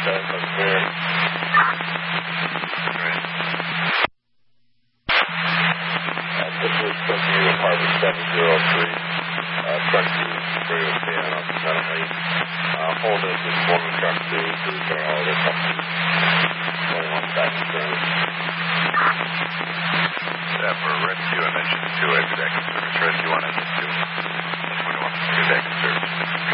Okay, that's fair. This is Central Apartment 703, truck 2, radio fan on the center lane. Hold it, just one truck 2, so we got all the companies.